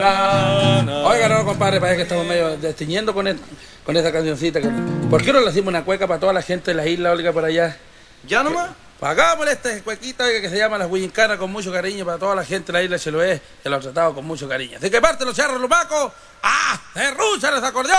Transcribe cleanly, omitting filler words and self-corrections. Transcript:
Oiga, no, compadre, parece que estamos medio destiñendo con esta cancioncita. ¿Por qué no le hacemos una cueca para toda la gente de la isla, Olga, por allá? ¿Ya nomás? Pagámosle esta cuequita, oiga, que se llama Las Huillincanas, con mucho cariño para toda la gente de la isla de Chiloé, que lo ha tratado con mucho cariño. Así que parte los charros, los macos. ¡Ah! ¡Derruchan los acordeones!